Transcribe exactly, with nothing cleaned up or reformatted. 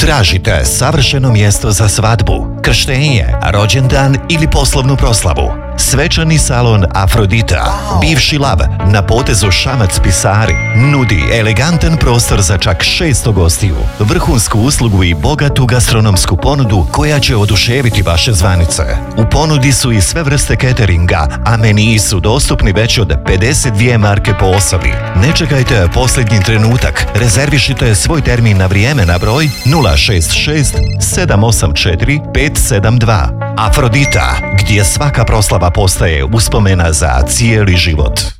Tražite savršeno mjesto za svadbu, krštenje, rođendan ili poslovnu proslavu. Svečani salon Afrodita, bivši lav na potezu Šamac-Pisari, nudi elegantan prostor za čak šesto gostiju, vrhunsku uslugu i bogatu gastronomsku ponudu koja će oduševiti vaše zvanice. U ponudi su i sve vrste cateringa, a meniji su dostupni već od pedeset dvije marke po osobi. Ne čekajte posljednji trenutak, rezervišite svoj termin na vrijeme na broj nula šest šest sedam osam četiri pet sedam dva. Afrodita, gdje svaka proslava postaje uspomena za cijeli život.